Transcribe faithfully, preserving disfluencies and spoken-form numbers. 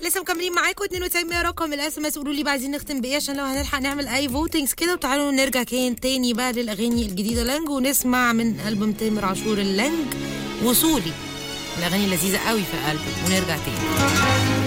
لسه مكملين معاكم اتنين وتسعين رقم الاس ام اس. قولوا لي بقى عايزين نختم بايه عشان لو هنلحق نعمل اي فوتنجز كده. وتعالوا نرجع كان تاني بقى للاغاني الجديده لانج ونسمع من البوم تامر عاشور اللانج وصولي. الاغاني لذيذه قوي في الالبوم ونرجع تاني.